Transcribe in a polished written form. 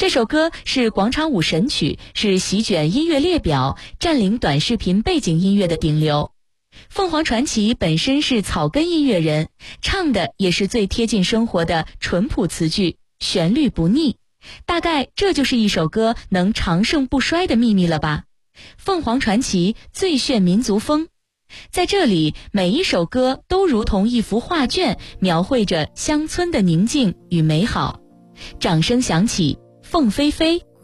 这首歌是广场舞神曲，是席卷音乐列表、占领短视频背景音乐的顶流。凤凰传奇本身是草根音乐人，唱的也是最贴近生活的淳朴词句，旋律不腻。大概这就是一首歌能长盛不衰的秘密了吧。凤凰传奇最炫民族风，在这里每一首歌都如同一幅画卷，描绘着乡村的宁静与美好。掌声响起，凤飞飞。